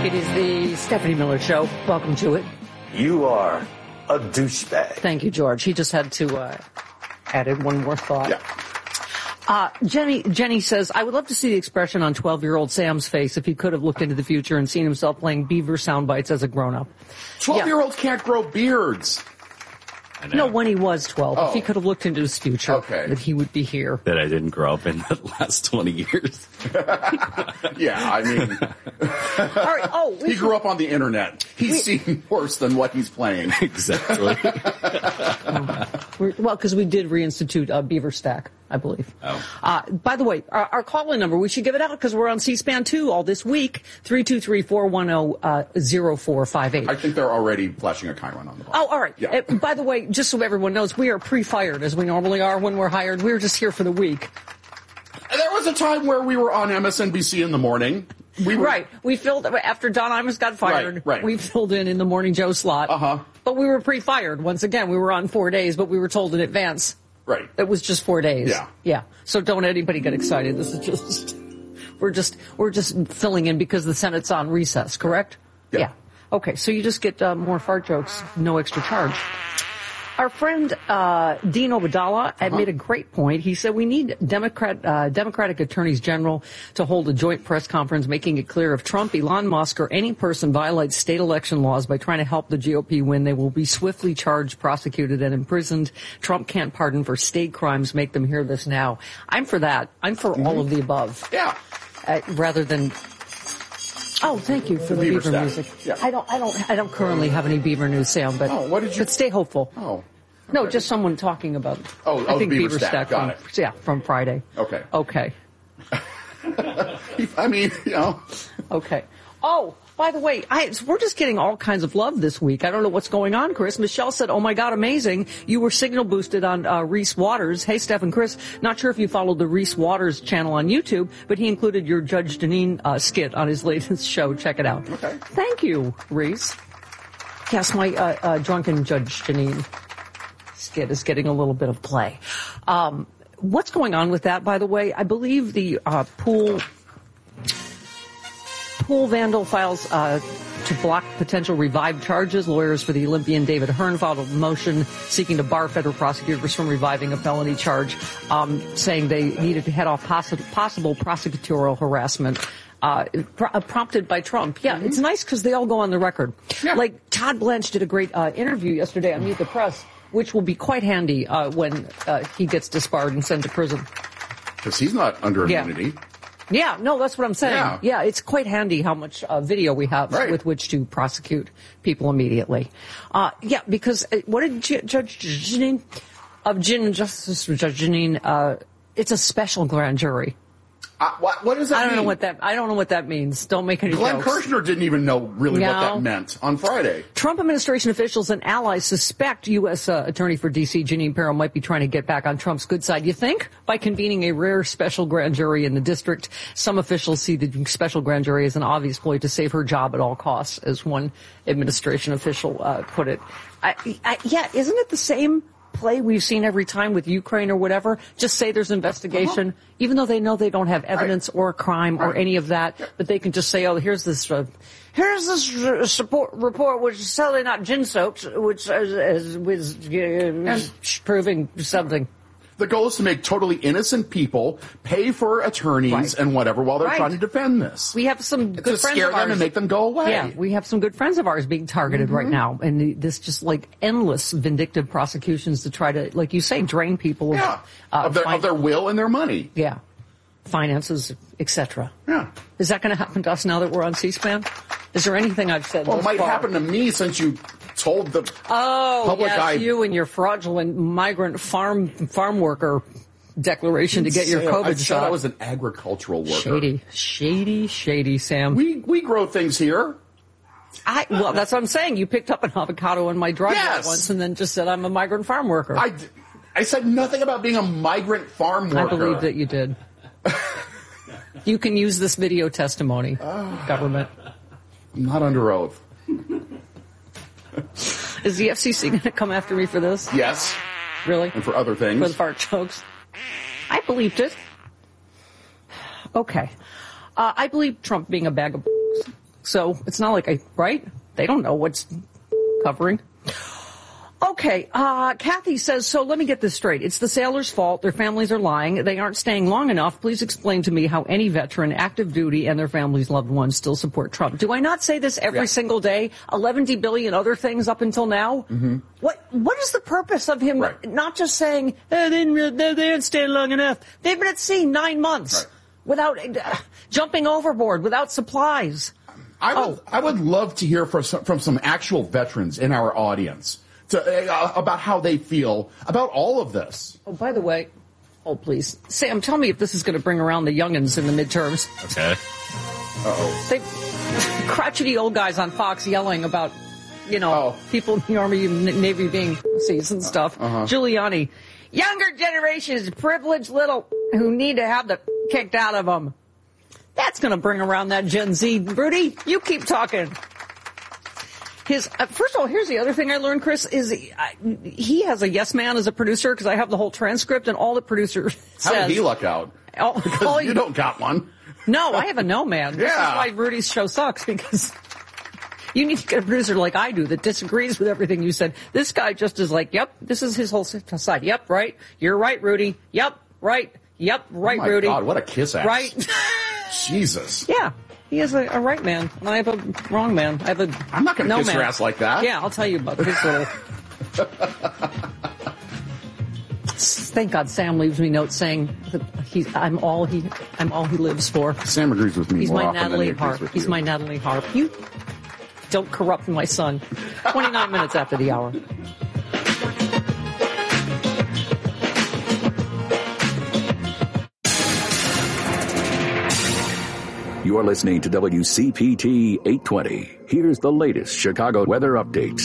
It is the Stephanie Miller Show. Welcome to it. You are a douchebag. Thank you, George. He just had to add in one more thought. Yeah. Jenny says, I would love to see the expression on 12-year-old Sam's face if he could have looked into the future and seen himself playing Beaver sound bites as a grown-up. 12-year-olds can't grow beards. No, when he was 12. Oh. If he could have looked into his future, that he would be here. That I didn't grow up in the last 20 years. Yeah, I mean, All right. he grew up on the internet. He's seen worse than what he's playing. Exactly. Because we did reinstitute Beaver Stack, I believe. Oh. By the way, our call-in number, we should give it out because we're on C-SPAN 2 all this week, 323-410-0458. I think they're already flashing a Chiron on the ball. Oh, all right. Yeah. By the way, just so everyone knows, we are pre-fired as we normally are when we're hired. We're just here for the week. There was a time where we were on MSNBC in the morning. We filled, after Don Imus got fired, Right. we filled in the Morning Joe slot. Uh-huh. But we were pre-fired. Once again, we were on 4 days, but we were told in advance. Right. It was just 4 days. Yeah. Yeah. So don't anybody get excited. This is just, we're just filling in because the Senate's on recess, correct? Yeah. Okay. So you just get more fart jokes, no extra charge. Our friend Dean Obeidallah made a great point. He said we need Democratic attorneys general to hold a joint press conference making it clear if Trump, Elon Musk, or any person violates state election laws by trying to help the GOP win, they will be swiftly charged, prosecuted, and imprisoned. Trump can't pardon for state crimes. Make them hear this now. I'm for that. I'm for all of the above. Yeah. Rather than... Oh, thank you for the Beaver music. Yeah. I don't currently have any Beaver news, Sam, but what did you? But stay hopeful. Oh. Okay. No, just someone talking about. I think Beaver Stack. Got it. Yeah, from Friday. Okay. Okay. I mean, Okay. Oh, by the way, we're just getting all kinds of love this week. I don't know what's going on, Chris. Michelle said, oh my God, amazing. You were signal boosted on Reese Waters. Hey, Steph and Chris, not sure if you followed the Reese Waters channel on YouTube, but he included your Judge Jeanine skit on his latest show. Check it out. Okay. Thank you, Reese. Yes, my drunken Judge Jeanine skit is getting a little bit of play. What's going on with that, by the way? I believe the pool vandal files to block potential revived charges. Lawyers for the Olympian David Hearn filed a motion seeking to bar federal prosecutors from reviving a felony charge, saying they needed to head off possible prosecutorial harassment. Prompted by Trump. Yeah, It's nice because they all go on the record. Yeah. Like Todd Blanche did a great interview yesterday on Meet the Press, which will be quite handy when he gets disbarred and sent to prison. Because he's not under immunity. Yeah, no, that's what I'm saying. Yeah, it's quite handy how much video we have with which to prosecute people immediately. Because what did Judge Jeanine Justice Judge Jeanine? It's a special grand jury. What does that mean? I don't know what that means. Don't make any Glenn jokes. Kirshner didn't even know really what that meant on Friday. Trump administration officials and allies suspect U.S. Attorney for D.C. Jeanine Pirro might be trying to get back on Trump's good side. You think? By convening a rare special grand jury in the district. Some officials see the special grand jury as an obvious ploy to save her job at all costs, as one administration official put it. Isn't it the same play we've seen every time with Ukraine or whatever? Just say there's investigation, even though they know they don't have evidence or a crime or any of that, but they can just say, oh, here's this report which is certainly not gin soaked, which is proving something. The goal is to make totally innocent people pay for attorneys and whatever while they're trying to defend this. We have some good friends to scare of ours them and make them go away. Yeah, we have some good friends of ours being targeted right now, and this just like endless vindictive prosecutions to try to, like you say, drain people of their will and their money. Yeah, finances, etc. Yeah. Is that going to happen to us now that we're on C-SPAN? Is there anything I've said? Well, it might happen to me since you told the public you and your fraudulent migrant farm worker declaration to get your COVID shot. I was an agricultural worker. Shady, Sam. We grow things here. Well, that's what I'm saying. You picked up an avocado in my driveway once and then just said I'm a migrant farm worker. I said nothing about being a migrant farm worker. I believe that you did. You can use this video testimony, government. I'm not under oath. Is the FCC going to come after me for this? Yes. Really? And for other things. For the fart jokes. I believed it. Okay. I believe Trump being a bag of So it's not like right? They don't know what's covering. Okay, Kathy says, so let me get this straight. It's the sailors' fault. Their families are lying. They aren't staying long enough. Please explain to me how any veteran, active duty, and their families' loved ones still support Trump. Do I not say this every single day? 11 billion other things up until now? Mm-hmm. What is the purpose of him not just saying, they didn't stay long enough? They've been at sea 9 months without jumping overboard, without supplies. I would love to hear from some actual veterans in our audience. About how they feel about all of this. Oh, by the way, please, Sam, tell me if this is going to bring around the youngins in the midterms. Okay. They crotchety old guys on Fox yelling about, people in the Army and Navy being pussies and stuff. Giuliani, younger generations, privileged little who need to have the kicked out of them. That's going to bring around that Gen Z. Rudy, you keep talking. First of all, here's the other thing I learned, Chris, is he has a yes man as a producer, because I have the whole transcript, and all the producer says... How did he luck out? Because you don't got one. No, I have a no man. This is why Rudy's show sucks, because you need to get a producer like I do that disagrees with everything you said. This guy just is like, yep, this is his whole side. Yep, right. You're right, Rudy. Yep, right. Yep, right, Rudy. Oh, my God, what a kiss ass. Right. Jesus. Yeah. He is a right man, and I have a wrong man. I'm not going to kiss your ass like that. Yeah, I'll tell you about his little... Thank God Sam leaves me notes saying that I'm all he lives for. Sam agrees with me. He's more my often Natalie than he Harp. with He's you. my Natalie Harp. You don't corrupt my son. 29 minutes after the hour. You are listening to WCPT 820. Here's the latest Chicago weather updates.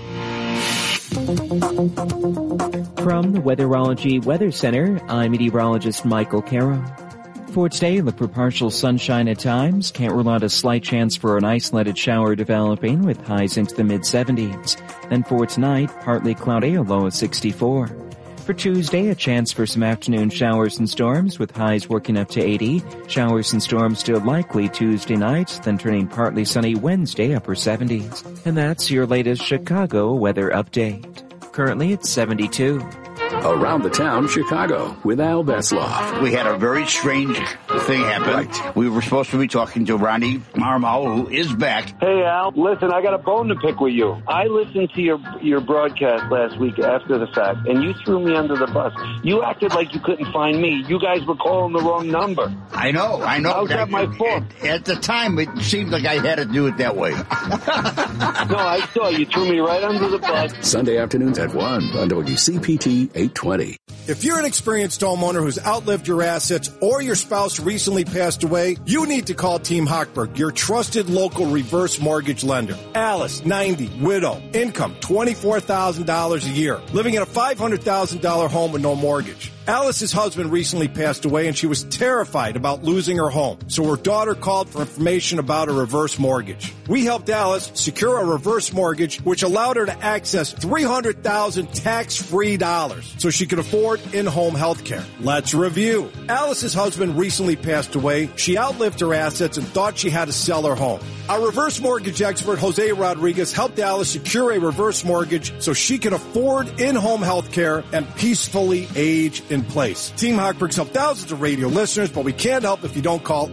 From the Weatherology Weather Center, I'm meteorologist Michael Caro. For today, look for partial sunshine at times. Can't rule out a slight chance for an isolated shower developing with highs into the mid-70s. Then for tonight, partly cloudy, a low of 64. For Tuesday, a chance for some afternoon showers and storms with highs working up to 80. Showers and storms still likely Tuesday night, then turning partly sunny Wednesday, upper 70s. And that's your latest Chicago weather update. Currently it's 72. Around the town, Chicago, with Al Besloff. We had a very strange thing happen. Right. We were supposed to be talking to Ronnie Marmol, who is back. Hey, Al. Listen, I got a bone to pick with you. I listened to your broadcast last week after the fact, and you threw me under the bus. You acted like you couldn't find me. You guys were calling the wrong number. I know. How's that my fault? At the time, it seemed like I had to do it that way. No, I saw you threw me right under the bus. Sunday afternoons at 1 on WCPT 820. If you're an experienced homeowner who's outlived your assets or your spouse recently passed away, you need to call Team Hochberg, your trusted local reverse mortgage lender. Alice, 90, widow, income $24,000 a year, living in a $500,000 home with no mortgage. Alice's husband recently passed away and she was terrified about losing her home, so her daughter called for information about a reverse mortgage. We helped Alice secure a reverse mortgage, which allowed her to access $300,000 tax-free dollars so she could afford in-home health care. Let's review. Alice's husband recently passed away. She outlived her assets and thought she had to sell her home. Our reverse mortgage expert, Jose Rodriguez, helped Alice secure a reverse mortgage so she can afford in-home health care and peacefully age in place. Team Hochberg's helped thousands of radio listeners, but we can't help if you don't call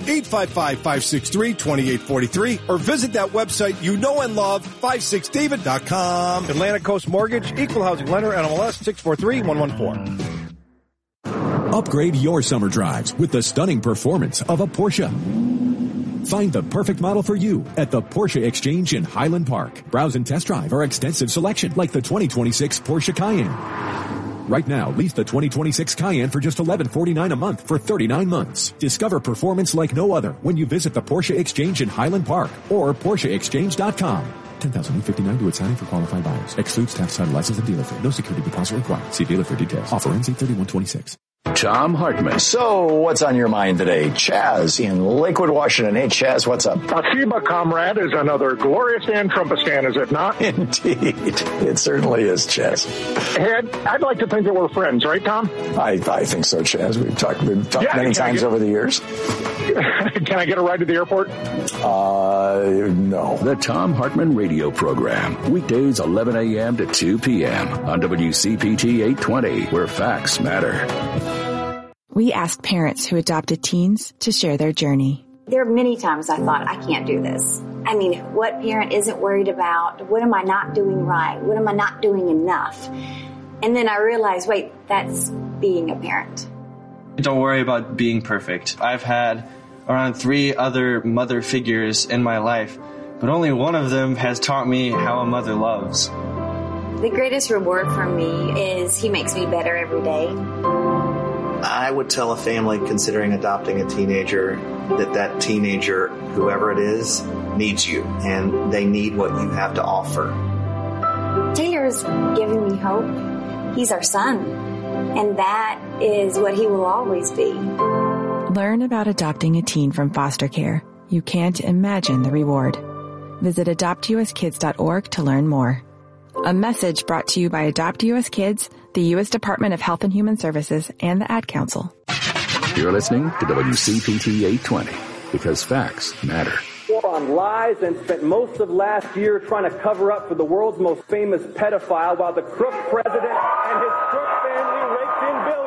855-563-2843 or visit that website you know and love, 56david.com. Atlantic Coast Mortgage, Equal Housing Lender, NMLS 643114. Upgrade your summer drives with the stunning performance of a Porsche. Find the perfect model for you at the Porsche Exchange in Highland Park. Browse and test drive our extensive selection like the 2026 Porsche Cayenne. Right now, lease the 2026 Cayenne for just $1149 a month for 39 months. Discover performance like no other when you visit the Porsche Exchange in Highland Park or PorscheExchange.com. $10,859 to its signing for qualified buyers. Excludes tax, title, license, and dealer fee. No security deposit required. See dealer for details. Offer ends 8/31/26. Tom Hartman. So, what's on your mind today? Chaz in Lakewood, Washington. Hey, Chaz, what's up? Akiba, comrade, is another glorious Dan Trumpistan, is it not? Indeed. It certainly is, Chaz. I'd like to think that we're friends, right, Tom? I think so, Chaz. We've talked many times over the years. Can I get a ride to the airport? No. The Tom Hartman radio program. Weekdays 11 a.m. to 2 p.m. on WCPT 820, where facts matter. We asked parents who adopted teens to share their journey. There are many times I thought, I can't do this. I mean, what parent isn't worried about? What am I not doing right? What am I not doing enough? And then I realized, wait, that's being a parent. Don't worry about being perfect. I've had around 3 other mother figures in my life, but only one of them has taught me how a mother loves. The greatest reward for me is he makes me better every day. I would tell a family considering adopting a teenager that teenager, whoever it is, needs you, and they need what you have to offer. Taylor's giving me hope. He's our son, and that is what he will always be. Learn about adopting a teen from foster care. You can't imagine the reward. Visit adoptuskids.org to learn more. A message brought to you by Adopt U.S. Kids, the U.S. Department of Health and Human Services, and the Ad Council. You're listening to WCPT 820, because facts matter. On lies and spent most of last year trying to cover up for the world's most famous pedophile while the crook president and his crook family raked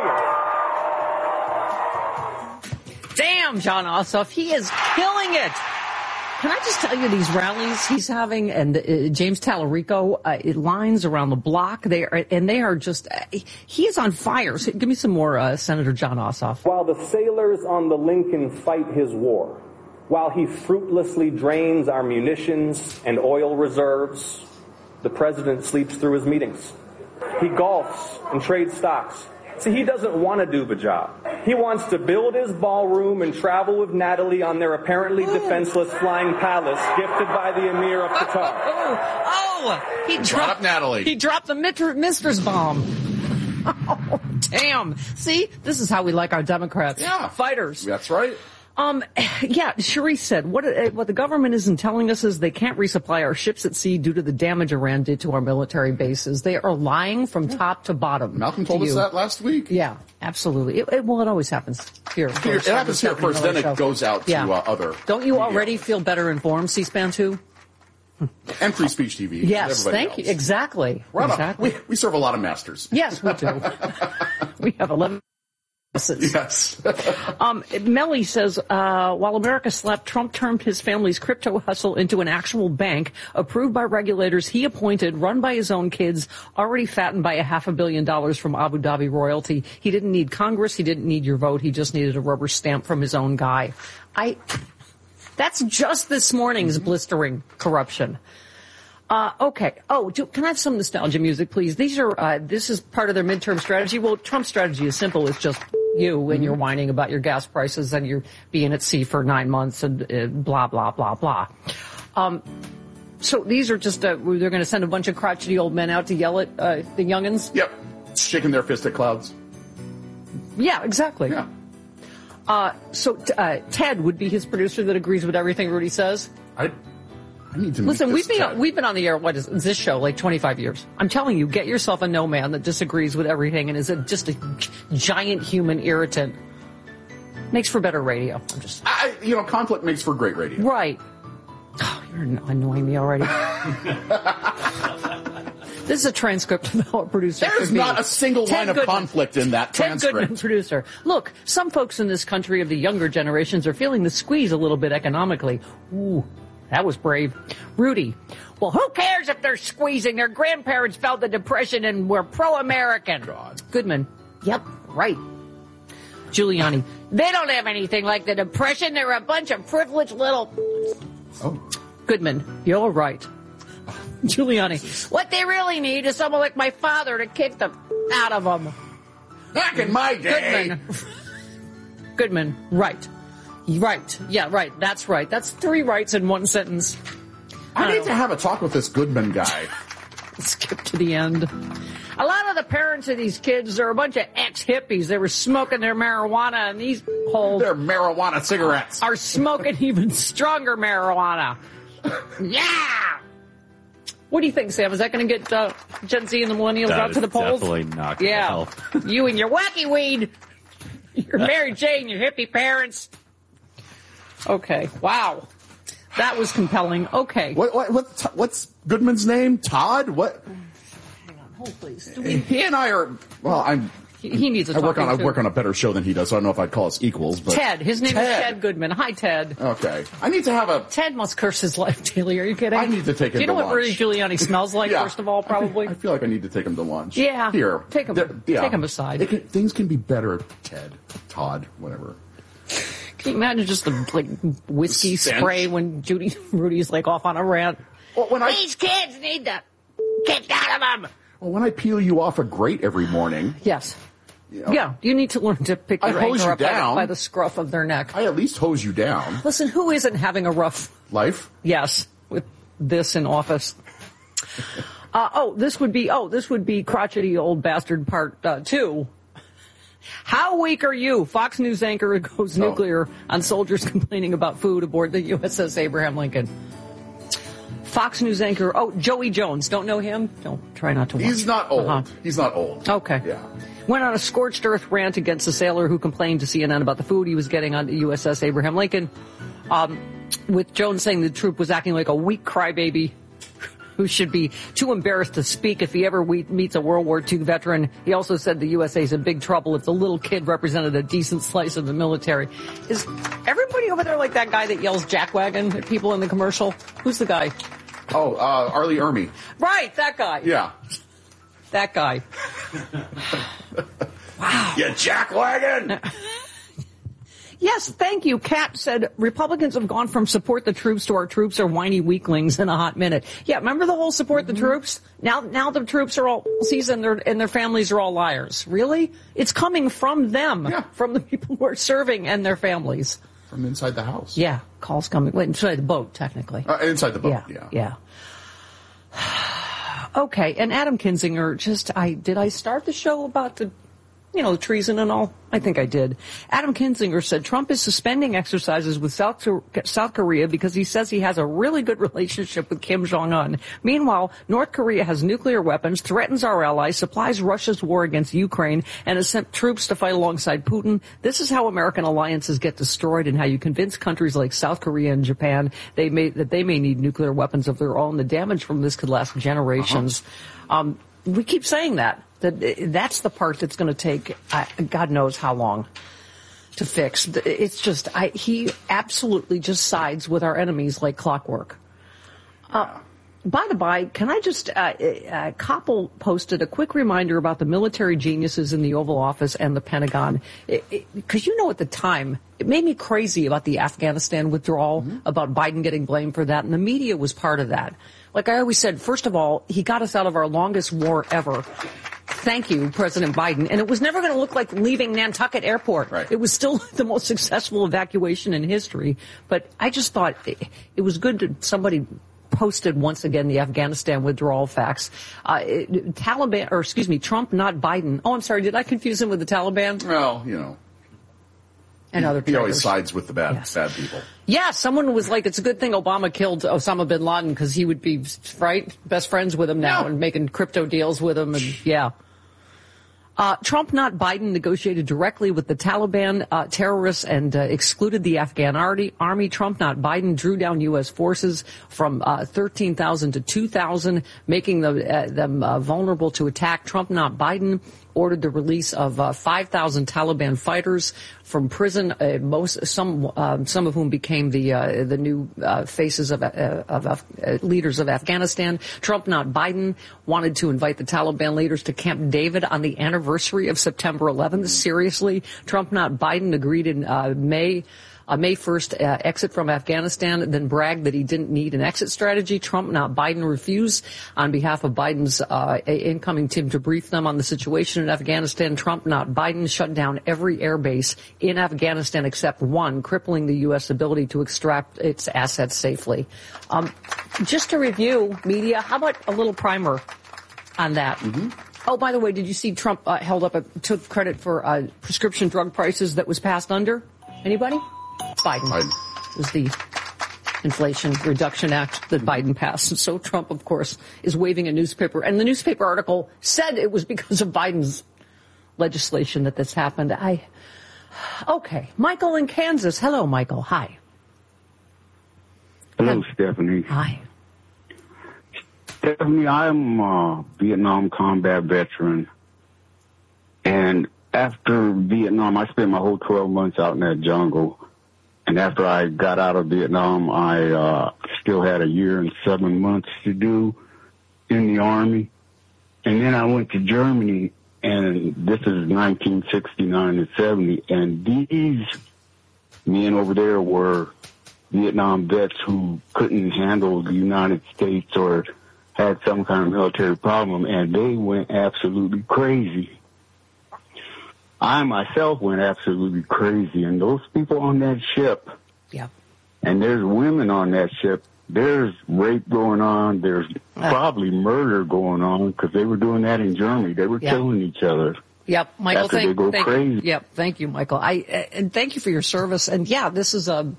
in billions. Damn, John Ossoff, he is killing it. Can I just tell you, these rallies he's having, and James Tallarico, lines around the block, they are just, he is on fire. So give me some more, Senator John Ossoff. While the sailors on the Lincoln fight his war, while he fruitlessly drains our munitions and oil reserves, the president sleeps through his meetings. He golfs and trades stocks. See, he doesn't want to do the job. He wants to build his ballroom and travel with Natalie on their apparently defenseless flying palace gifted by the Emir of Qatar. He dropped Natalie. He dropped the mistress bomb. Oh, damn. See, this is how we like our Democrats. Yeah. Fighters. That's right. Yeah, Cherise said, what the government isn't telling us is they can't resupply our ships at sea due to the damage Iran did to our military bases. They are lying from top to bottom. Malcolm told us that last week. Yeah, absolutely. It always happens here. It happens here first, then it goes out to other. Don't you already feel better informed, C-SPAN 2? And Free Speech TV. Yes, thank you. Exactly. We serve a lot of masters. Yes, we do. We have 11. Yes. Melly says, while America slept, Trump turned his family's crypto hustle into an actual bank approved by regulators he appointed, run by his own kids, already fattened by $500 million from Abu Dhabi royalty. He didn't need Congress. He didn't need your vote. He just needed a rubber stamp from his own guy. That's just this morning's blistering corruption. Okay. Can I have some nostalgia music, please? This is part of their midterm strategy. Well, Trump's strategy is simple. It's just you and you're whining about your gas prices and you're being at sea for 9 months and blah, blah, blah, blah. So these are just, they're going to send a bunch of crotchety old men out to yell at the youngins? Yep. Shaking their fist at clouds. Yeah, exactly. Yeah. Ted would be his producer that agrees with everything Rudy says. I need to listen. We've been on the air. What is this show? Like 25 years. I'm telling you, get yourself a no man that disagrees with everything and is just a giant human irritant. Makes for better radio. Conflict makes for great radio. Right. Oh, you're annoying me already. This is a transcript of how a producer. There's not a single line of conflict in that transcript. Ted Goodman, producer. Look, some folks in this country of the younger generations are feeling the squeeze a little bit economically. Ooh. That was brave. Rudy. Well, who cares if they're squeezing? Their grandparents felt the Depression and were pro-American. God. Goodman. Yep, right. Giuliani. They don't have anything like the Depression. They're a bunch of privileged little... Oh. Goodman. You're right. Giuliani. What they really need is someone like my father to kick them out of them. Back in my day. Goodman. Right. Right. Yeah, right. That's right. That's 3 rights in one sentence. I need to have a talk with this Goodman guy. Skip to the end. A lot of the parents of these kids are a bunch of ex-hippies. They were smoking their marijuana, and these whole... They're marijuana cigarettes. ...are smoking even stronger marijuana. Yeah! What do you think, Sam? Is that going to get Gen Z and the millennials out to the polls? Definitely not going to help. You and your wacky weed. Your Mary Jane, your hippie parents. Okay. Wow. That was compelling. Okay. What's Goodman's name? Todd? What? Hang on. Hold, please. He and I are, well, He needs a I work on a better show than he does, so I don't know if I'd call us equals. But Ted. His name is Ted Goodman. Hi, Ted. Okay. I need to have a... Ted must curse his life daily. Are you kidding? I need to take him to lunch. Do you know what Rudy Giuliani smells like, first of all, probably? I feel like I need to take him to lunch. Yeah. Here. Take him aside. Things can be better, Todd, whatever. Can you imagine just the whiskey spray when Rudy's off on a rant? Well, These kids need to get out of them. Well, when I peel you off a grate every morning... Yes. Yeah, you need to learn to pick your anger up by the scruff of their neck. I at least hose you down. Listen, who isn't having a rough life? Yes, with this in office. This would be crotchety old bastard part 2. How weak are you? Fox News anchor goes nuclear on soldiers complaining about food aboard the USS Abraham Lincoln. Fox News anchor, Joey Jones. Don't know him? Don't try not to watch. He's not old. He's not old. Okay. Yeah. Went on a scorched earth rant against a sailor who complained to CNN about the food he was getting on the USS Abraham Lincoln, with Jones saying the troop was acting like a weak crybaby who should be too embarrassed to speak if he ever meets a World War II veteran. He also said the USA is in big trouble if the little kid represented a decent slice of the military. Is everybody over there like that guy that yells jackwagon at people in the commercial? Who's the guy? R. Lee Ermey. Right, that guy. Yeah. That guy. Wow. You jackwagon! Yes, thank you. Kat said Republicans have gone from support the troops to our troops are whiny weaklings in a hot minute. Yeah, remember the whole support the troops? Now the troops are all seasoned and their families are all liars. Really? It's coming from them, from the people who are serving and their families. From inside the house. Yeah, calls coming. Wait, inside the boat, technically. Inside the boat, yeah. Okay, and Adam Kinzinger, did I start the show about the treason and all? I think I did. Adam Kinzinger said Trump is suspending exercises with South Korea because he says he has a really good relationship with Kim Jong-un. Meanwhile, North Korea has nuclear weapons, threatens our allies, supplies Russia's war against Ukraine, and has sent troops to fight alongside Putin. This is how American alliances get destroyed and how you convince countries like South Korea and Japan that they may need nuclear weapons of their own. The damage from this could last generations. We keep saying that's the part that's going to take God knows how long to fix. It's just he absolutely just sides with our enemies like clockwork. By the by, can I just Koppel posted a quick reminder about the military geniuses in the Oval Office and the Pentagon, because at the time it made me crazy about the Afghanistan withdrawal, about Biden getting blamed for that, and the media was part of that. Like I always said, first of all, he got us out of our longest war ever. Thank you, President Biden. And it was never going to look like leaving Nantucket Airport. Right. It was still the most successful evacuation in history. But I just thought it was good that somebody posted once again the Afghanistan withdrawal facts. Trump, not Biden. Oh, I'm sorry. Did I confuse him with the Taliban? Well, and other he always sides with the bad people. Yeah, someone was like, it's a good thing Obama killed Osama bin Laden because he would be, best friends with him now and making crypto deals with him. And Trump, not Biden, negotiated directly with the Taliban terrorists and excluded the Afghan army. Trump, not Biden, drew down U.S. forces from 13,000 to 2,000, making them vulnerable to attack. Trump, not Biden, ordered the release of 5,000 Taliban fighters from prison, some of whom became the new faces of leaders of Afghanistan. Trump, not Biden, wanted to invite the Taliban leaders to Camp David on the anniversary of September 11th. Seriously, Trump, not Biden, agreed in May 1st exit from Afghanistan, then bragged that he didn't need an exit strategy. Trump, not Biden, refused on behalf of Biden's incoming team to brief them on the situation in Afghanistan. Trump, not Biden, shut down every air base in Afghanistan except one, crippling the U.S. ability to extract its assets safely. Just to review, media, how about a little primer on that? Oh, by the way, did you see Trump took credit for prescription drug prices that was passed under? Anybody? Biden. It was the Inflation Reduction Act that Biden passed. And so Trump, of course, is waving a newspaper. And the newspaper article said it was because of Biden's legislation that this happened. Okay. Michael in Kansas. Hello, Michael. Hi. Hello, Stephanie. Hi. Stephanie, I'm a Vietnam combat veteran. And after Vietnam, I spent my whole 12 months out in that jungle. And after I got out of Vietnam, I still had a year and 7 months to do in the Army. And then I went to Germany, and this is 1969 and 70, and these men over there were Vietnam vets who couldn't handle the United States or had some kind of military problem, and they went absolutely crazy. I myself went absolutely crazy, and those people on that ship, and there's women on that ship, there's rape going on, there's probably murder going on, because they were doing that in Germany. They were killing each other. Yep, Michael, after they go crazy. Yep, thank you, Michael. And thank you for your service. And yeah, this is the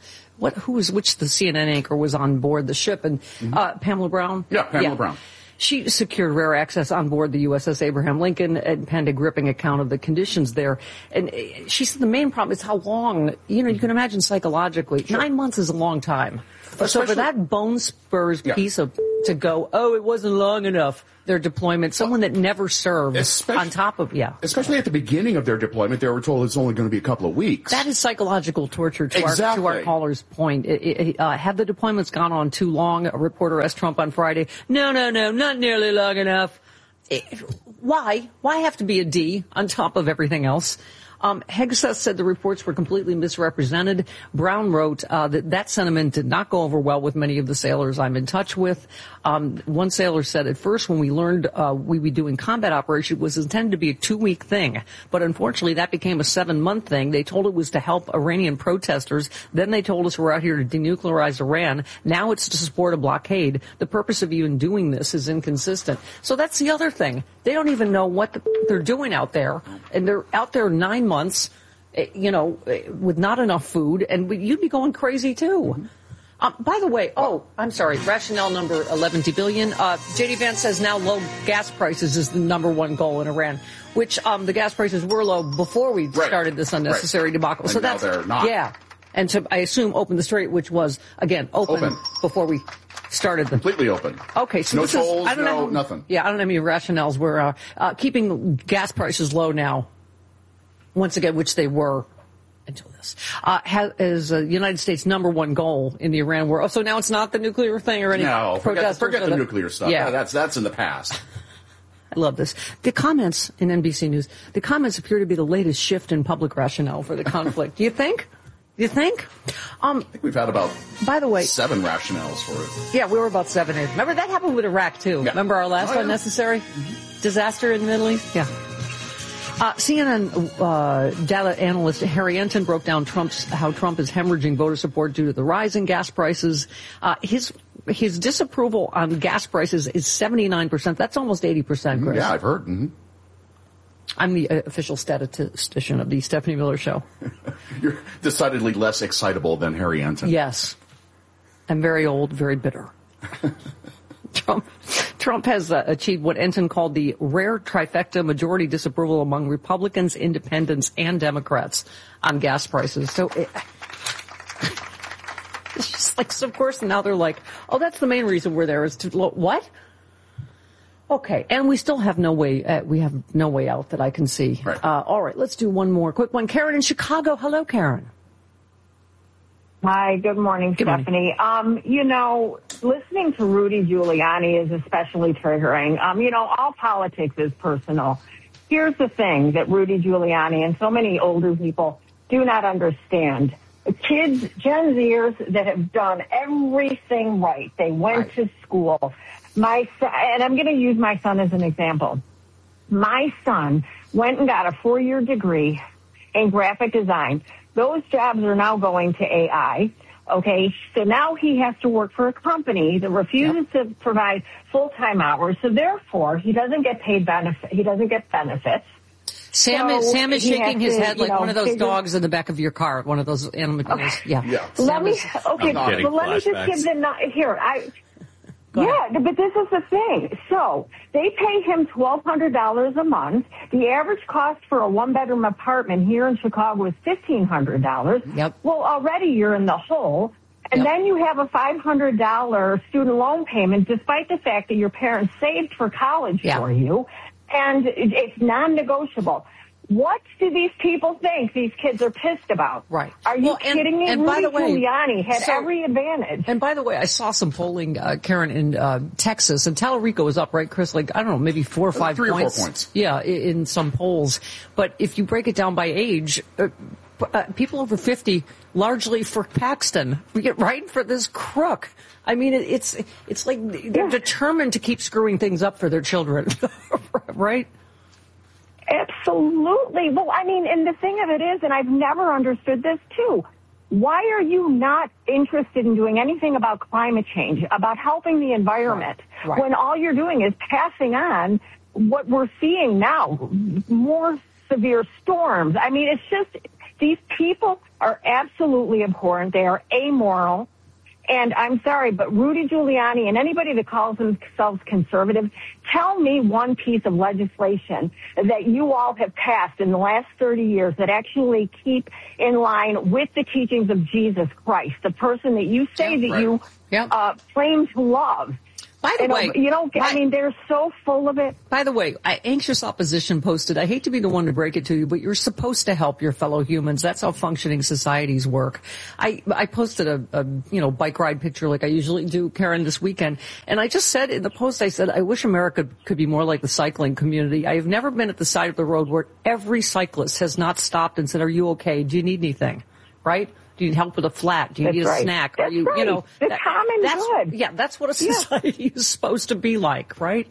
CNN anchor was on board the ship, and Pamela Brown. Yeah, Pamela Brown. She secured rare access on board the USS Abraham Lincoln and penned a gripping account of the conditions there. And she said the main problem is how long, you can imagine psychologically, 9 months is a long time. So for that bone spurs piece to go, it wasn't long enough, their deployment, someone that never served on top of, Especially at the beginning of their deployment, they were told it's only going to be a couple of weeks. That is psychological torture to our caller's point. Had the deployments gone on too long? A reporter asked Trump on Friday, no, not nearly long enough. Why? Why have to be a D on top of everything else? Hegseth said the reports were completely misrepresented. Brown wrote that sentiment did not go over well with many of the sailors I'm in touch with. One sailor said, at first when we learned we'd be doing combat operation, it was intended to be a 2-week thing. But unfortunately, that became a 7-month thing. They told it was to help Iranian protesters. Then they told us we're out here to denuclearize Iran. Now it's to support a blockade. The purpose of even doing this is inconsistent. So that's the other thing. They don't even know what they're doing out there. And they're out there 9 months, with not enough food, and you'd be going crazy too. By the way, I'm sorry, rationale number 11 billion. J.D. Vance says now low gas prices is the number one goal in Iran, which the gas prices were low before we started this unnecessary debacle. And so now that's they're not. Yeah, and to I assume open the strait, which was again open. Before we started completely open. Okay, so no this tolls, is, nothing. Yeah, I don't know how many rationales were keeping gas prices low now. Once again, which they were until this, is the United States' number one goal in the Iran war. Oh, so now it's not the nuclear thing or any protesters? Forget the nuclear stuff. Yeah. That's in the past. I love this. The comments in NBC News, the comments appear to be the latest shift in public rationale for the conflict. Do you think? I think we've had about, by the way, 7 rationales for it. Yeah, we were about 7 or 8. Remember that happened with Iraq too. Yeah. Remember our last unnecessary disaster in the Middle East? Yeah. CNN data analyst Harry Enton broke down how Trump is hemorrhaging voter support due to the rise in gas prices. His disapproval on gas prices is 79%. That's almost 80%, Chris. Yeah, I've heard. Mm-hmm. I'm the official statistician of the Stephanie Miller Show. You're decidedly less excitable than Harry Enton. Yes. I'm very old, very bitter. Trump has achieved what Enton called the rare trifecta majority disapproval among Republicans, independents, and Democrats on gas prices. So it's just like, so of course, now they're like, oh, that's the main reason we're there is to, what? Okay, and we still have no way, we have no way out that I can see. Right. All right, let's do one more quick one. Karen in Chicago. Hello, Karen. Hi, good morning, Stephanie. Listening to Rudy Giuliani is especially triggering. All politics is personal. Here's the thing that Rudy Giuliani and so many older people do not understand. Kids, Gen Zers that have done everything right. They went to school. My son, and I'm going to use my son as an example. My son went and got a 4-year degree in graphic design. Those jobs are now going to AI. Okay, so now he has to work for a company that refuses to provide full-time hours, so therefore he doesn't get paid benefit. He doesn't get benefits. Sam is shaking his head like one of those dogs in the back of your car, one of those animals. Yeah. Let me just give the here. But this is the thing. So they pay him $1,200 a month. The average cost for a one-bedroom apartment here in Chicago is $1,500. Yep. Well, already you're in the hole. And then you have a $500 student loan payment, despite the fact that your parents saved for college for you. And it's non-negotiable. What do these people think these kids are pissed about? Right. Are you kidding me? And by the way, Giuliani had every advantage. And by the way, I saw some polling, Karen, in Texas, and Tallarico was up, right, Chris? Like, I don't know, maybe 4 or 5 3 points. or 4 points. Yeah, in some polls. But if you break it down by age, people over 50, largely for Paxton, right, for this crook. I mean, it's like they're determined to keep screwing things up for their children, right? Absolutely. Well, I mean, and the thing of it is, and I've never understood this too, why are you not interested in doing anything about climate change, about helping the environment, when all you're doing is passing on what we're seeing now, more severe storms? I mean, it's just, these people are absolutely abhorrent. They are amoral. And I'm sorry, but Rudy Giuliani and anybody that calls themselves conservative, tell me one piece of legislation that you all have passed in the last 30 years that actually keep in line with the teachings of Jesus Christ, the person that you say you claim to love. By the way, I mean, they're so full of it. By the way, Anxious Opposition posted, I hate to be the one to break it to you, but you're supposed to help your fellow humans. That's how functioning societies work. I posted a bike ride picture like I usually do, Karen, this weekend. And I just said in the post, I said, I wish America could be more like the cycling community. I have never been at the side of the road where every cyclist has not stopped and said, are you okay? Do you need anything? Right? Do you need help with a flat? Do you need a snack? That's the common good. Yeah, that's what a society is supposed to be like, right?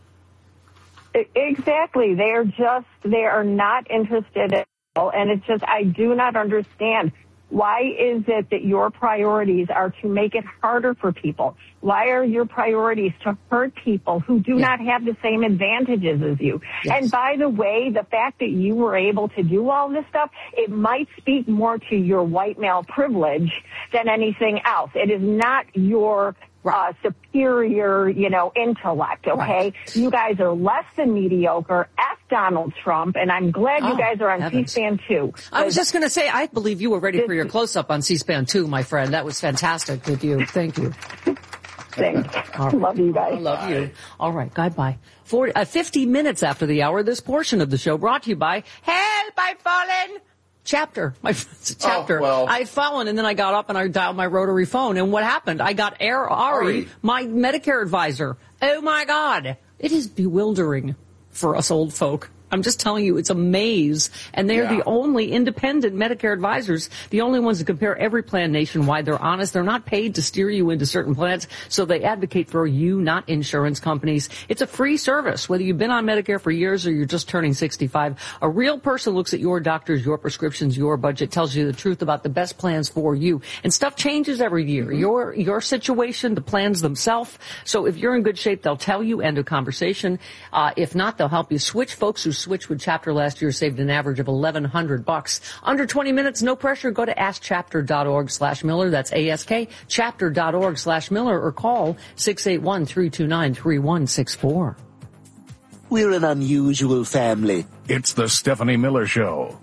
Exactly. They are not interested at all. And it's just, I do not understand. Why is it that your priorities are to make it harder for people? Why are your priorities to hurt people who do not have the same advantages as you? Yes. And by the way, the fact that you were able to do all this stuff, it might speak more to your white male privilege than anything else. It is not your superior, intellect, okay? Right. You guys are less than mediocre. F Donald Trump, and I'm glad you guys are on C-SPAN 2. I was just going to say, I believe you were ready for your close-up on C-SPAN 2, my friend. That was fantastic with you. Thank you. Thanks. Right. Love you guys. I love you. All right, goodbye. 50 minutes after the hour, this portion of the show brought to you by Help, I've Fallen. Chapter. I'd fallen, and then I got up and I dialed my rotary phone. And what happened? I got Ari, my Medicare advisor. Oh, my God. It is bewildering for us old folk. I'm just telling you, it's a maze. And they're the only independent Medicare advisors, the only ones that compare every plan nationwide. They're honest. They're not paid to steer you into certain plans, so they advocate for you, not insurance companies. It's a free service, whether you've been on Medicare for years or you're just turning 65. A real person looks at your doctors, your prescriptions, your budget, tells you the truth about the best plans for you. And stuff changes every year. Your situation, the plans themselves. So if you're in good shape, they'll tell you, end of conversation. If not, they'll help you switch. Folks who switched with Chapter last year saved an average of $1,100. Under 20 minutes, no pressure. Go to askchapter.org/Miller. That's askchapter.org/Miller or call 681-329-3164. We're an unusual family. It's the Stephanie Miller Show.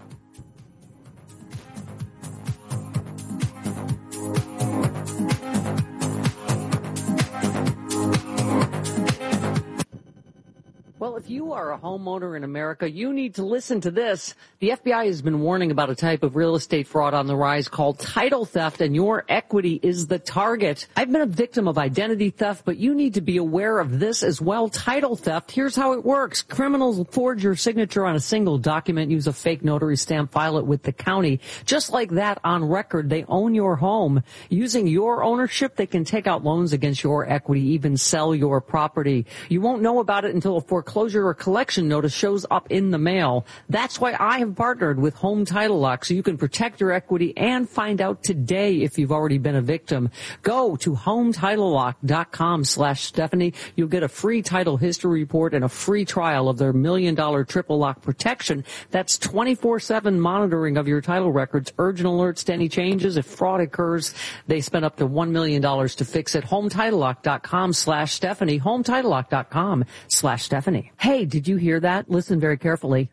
Well, if you are a homeowner in America, you need to listen to this. The FBI has been warning about a type of real estate fraud on the rise called title theft, and your equity is the target. I've been a victim of identity theft, but you need to be aware of this as well. Title theft, here's how it works. Criminals forge your signature on a single document, use a fake notary stamp, file it with the county. Just like that, on record, they own your home. Using your ownership, they can take out loans against your equity, even sell your property. You won't know about it until a foreclosure foreclosure or collection notice shows up in the mail. That's why I have partnered with Home Title Lock, so you can protect your equity and find out today if you've already been a victim. Go to HomeTitleLock.com/Stephanie. You'll get a free title history report and a free trial of their $1 million triple lock protection. That's 24/7 monitoring of your title records, urgent alerts to any changes. If fraud occurs, they spend up to $1 million to fix it. HomeTitleLock.com/Stephanie. HomeTitleLock.com/Stephanie. Hey, did you hear that? Listen very carefully.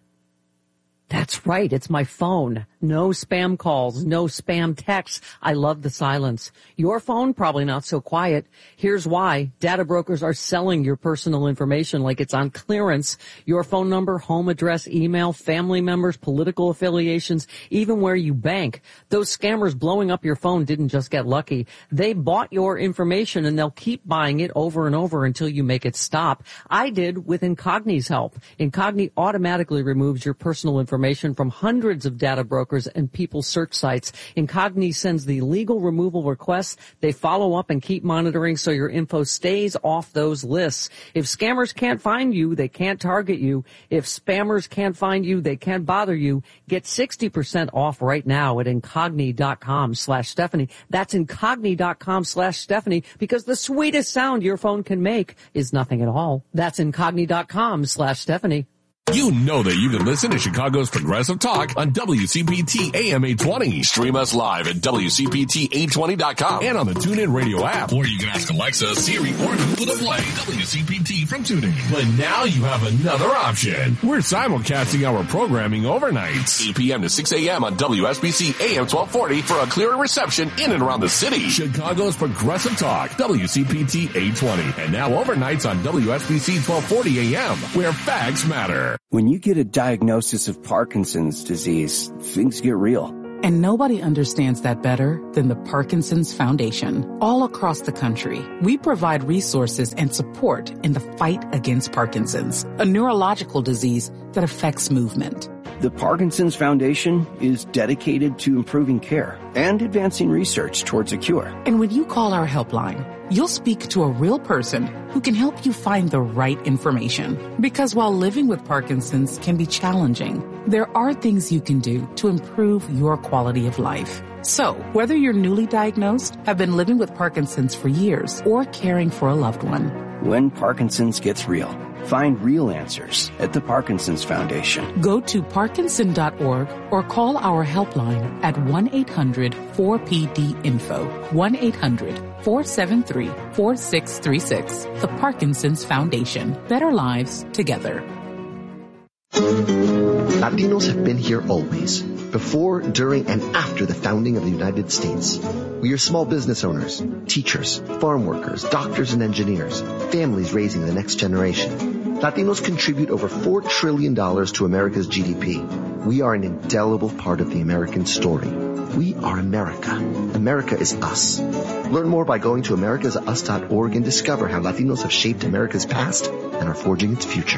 That's right. It's my phone. No spam calls, no spam texts. I love the silence. Your phone, probably not so quiet. Here's why. Data brokers are selling your personal information like it's on clearance. Your phone number, home address, email, family members, political affiliations, even where you bank. Those scammers blowing up your phone didn't just get lucky. They bought your information and they'll keep buying it over and over until you make it stop. I did with Incogni's help. Incogni automatically removes your personal information from hundreds of data brokers and people's search sites. Incogni sends the legal removal requests. They follow up and keep monitoring so your info stays off those lists. If scammers can't find you, they can't target you. If spammers can't find you, they can't bother you. Get 60% off right now at Incogni.com/Stephanie. That's Incogni.com/Stephanie, because the sweetest sound your phone can make is nothing at all. That's Incogni.com/Stephanie. You know that you can listen to Chicago's Progressive Talk on WCPT AM 820. Stream us live at WCPT820.com and on the TuneIn Radio app. Or you can ask Alexa, Siri, or Google to play WCPT from TuneIn. But now you have another option. We're simulcasting our programming overnights, 8 p.m. to 6 a.m. on WSBC AM 1240 for a clearer reception in and around the city. Chicago's Progressive Talk, WCPT 820. And now overnights on WSBC 1240 AM, where facts matter. When you get a diagnosis of Parkinson's disease, things get real. And nobody understands that better than the Parkinson's Foundation. All across the country, we provide resources and support in the fight against Parkinson's, a neurological disease that affects movement. The Parkinson's Foundation is dedicated to improving care and advancing research towards a cure. And when you call our helpline, you'll speak to a real person who can help you find the right information. Because while living with Parkinson's can be challenging, there are things you can do to improve your quality of life. So, whether you're newly diagnosed, have been living with Parkinson's for years, or caring for a loved one, when Parkinson's gets real, find real answers at the Parkinson's Foundation. Go to Parkinson.org or call our helpline at 1-800-4PD-INFO, 1-800-473-4636. The Parkinson's Foundation. Better lives together. Latinos have been here always, before, during, and after the founding of the United States. We are small business owners, teachers, farm workers, doctors and engineers, families raising the next generation. Latinos contribute over $4 trillion to America's GDP. We are an indelible part of the American story. We are America. America is us. Learn more by going to americasus.org and discover how Latinos have shaped America's past and are forging its future.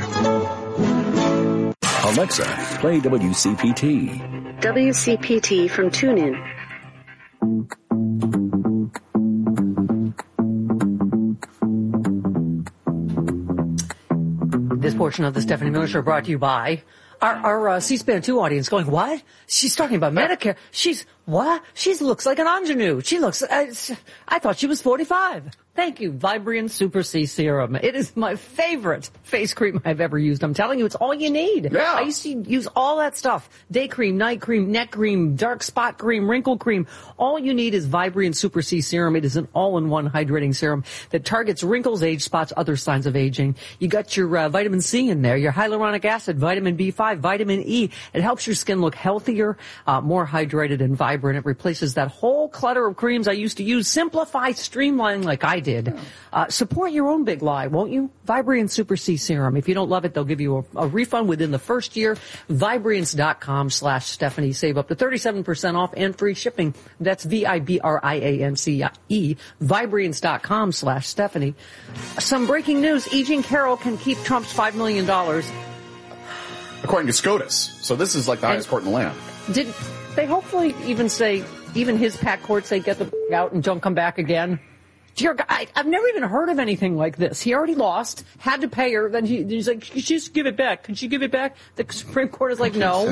Alexa, play WCPT. WCPT from TuneIn. This portion of the Stephanie Miller Show brought to you by our C-SPAN 2 audience going, what? She's talking about Medicare. What? She looks like an ingenue. She looks, I thought she was 45. Thank you, Vibrian Super C Serum. It is my favorite face cream I've ever used. I'm telling you, it's all you need. Yeah. I used to use all that stuff. Day cream, night cream, neck cream, dark spot cream, wrinkle cream. All you need is Vibrian Super C Serum. It is an all-in-one hydrating serum that targets wrinkles, age spots, other signs of aging. You got your vitamin C in there, your hyaluronic acid, vitamin B5, vitamin E. It helps your skin look healthier, more hydrated and vibrant. It replaces that whole clutter of creams I used to use. Simplify, streamline like I did. Support your own big lie, won't you? Vibrian Super C Serum. If you don't love it, they'll give you a refund within the first year. Vibriance.com/Stephanie. Save up to 37% off and free shipping. That's VIBRIANCE. Vibriance.com/Stephanie. Some breaking news. E. Jean Carroll can keep Trump's $5 million. According to SCOTUS. So this is like the highest court in the land. Did they hopefully even say, even his packed court say, get the out and don't come back again? Dear God, I've never even heard of anything like this. He already lost, had to pay her. Then he's like, just give it back. Could she give it back? The Supreme Court is like, no.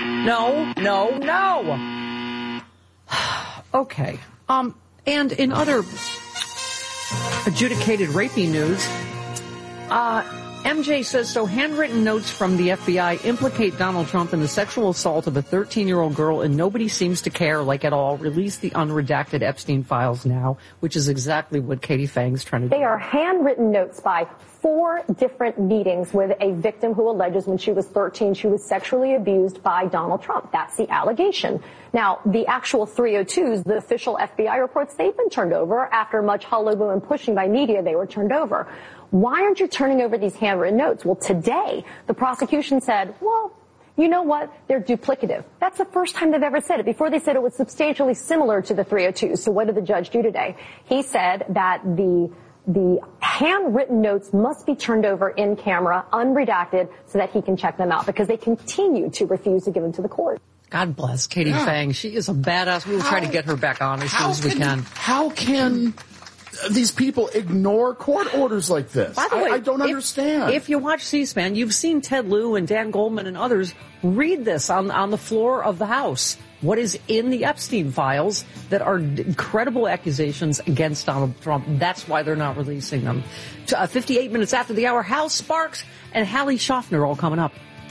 Okay. And in other adjudicated raping news, MJ says, so handwritten notes from the FBI implicate Donald Trump in the sexual assault of a 13-year-old girl, and nobody seems to care, like, at all. Release the unredacted Epstein files now, which is exactly what Katie Fang's trying to do. They are handwritten notes by 4 different meetings with a victim who alleges when she was 13 she was sexually abused by Donald Trump. That's the allegation. Now, the actual 302s, the official FBI reports, they've been turned over. After much hullabaloo and pushing by media, they were turned over. Why aren't you turning over these handwritten notes? Well, today, the prosecution said, well, you know what? They're duplicative. That's the first time they've ever said it. Before, they said it was substantially similar to the 302s. So what did the judge do today? He said that the handwritten notes must be turned over in camera, unredacted, so that he can check them out, because they continue to refuse to give them to the court. God bless Katie Fang. She is a badass. We will try to get her back on as soon as we can. How can these people ignore court orders like this? By the way, I don't understand. If you watch C-SPAN, you've seen Ted Lieu and Dan Goldman and others read this on the floor of the House. What is in the Epstein files that are incredible accusations against Donald Trump. That's why they're not releasing them. 58 minutes after the hour, Hal Sparks and Hallie Schaffner all coming up.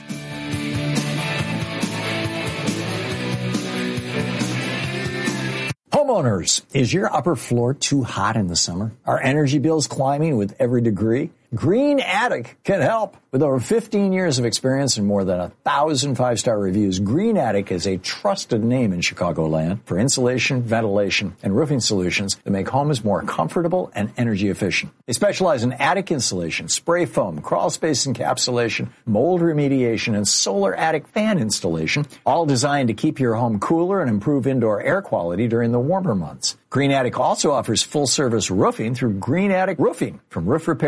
Homeowners, is your upper floor too hot in the summer? Are energy bills climbing with every degree? Green Attic can help. With over 15 years of experience and more than 1,000 5-star reviews, Green Attic is a trusted name in Chicagoland for insulation, ventilation, and roofing solutions that make homes more comfortable and energy efficient. They specialize in attic insulation, spray foam, crawl space encapsulation, mold remediation, and solar attic fan installation, all designed to keep your home cooler and improve indoor air quality during the warmer months. Green Attic also offers full-service roofing through Green Attic Roofing, from roof repair